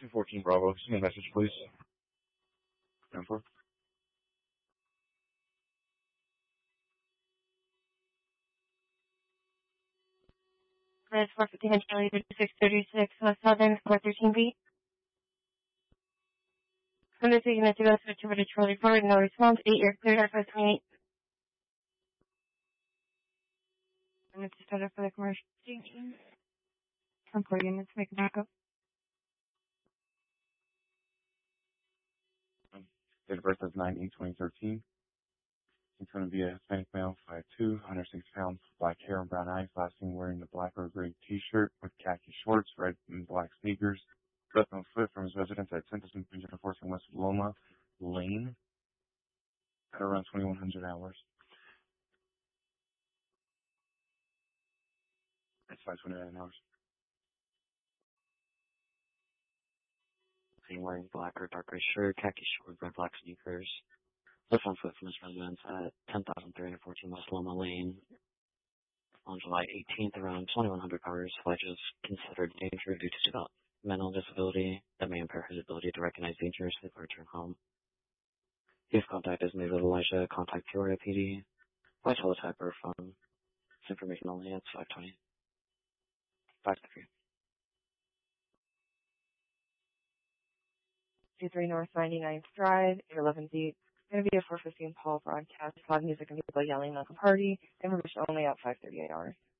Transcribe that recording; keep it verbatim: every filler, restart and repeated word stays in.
two fourteen Bravo. Send me a message, please. ten four. Red four fifteen Charlie thirty-six thirty-six West Southern four thirteen B. From the taking it to go switch over to Charlie forward, no response, eight year cleared out five twenty-eight. And it's just for the commercial station. Come four units, make a backup. Date of birth is nine eight twenty thirteen. He's going to be a Hispanic male, five two, one hundred six pounds, black hair and brown eyes, last seen wearing the black or gray t-shirt with khaki shorts, red and black sneakers, left on foot from his residence at ten thousand three hundred fourteen West Loma Lane at around twenty-one hundred hours. That's five twenty-nine hours. Seen wearing black or dark gray shirt, khaki shorts, red black sneakers. Left on foot from his residence at ten thousand three hundred fourteen West Loma Lane on July eighteenth around twenty-one hundred hours. Flight is considered danger due to developmental disability that may impair his ability to recognize danger and return home. If contact is made with Elijah, contact Peoria P D by teletype or phone. This information only at five twenty. five three. two three North ninety-ninth Drive, eight eleven Z. Going to be a four fifteen Paul broadcast. Loud music and people yelling like a party. Information only at five thirty-eight hours.